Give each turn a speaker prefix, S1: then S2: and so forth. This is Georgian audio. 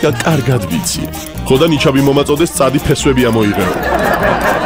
S1: კარგად ვიცი. ხო და ნიჩაბი მომაწოდეს წადი ფესვები ამოიღო.